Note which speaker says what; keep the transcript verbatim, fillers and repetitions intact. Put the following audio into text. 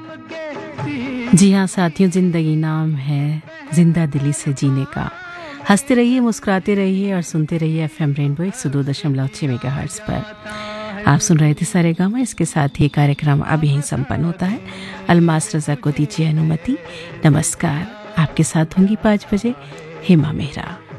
Speaker 1: जी हाँ साथियों, ज़िंदगी नाम है जिंदा दिली से जीने का। हंसते रहिए, मुस्कुराते रहिए और सुनते रहिए एफएम रेनबो एक सौ दो दशमलव छः मेगाहर्ट्ज़ पर। आप सुन रहे थे सारेगामा। इसके साथ ही कार्यक्रम अब यहीं संपन्न होता है। अलमास रज़ा को दीजिए अनुमति। नमस्कार। आपके साथ होंगी पाँच बजे हेमा मेहरा।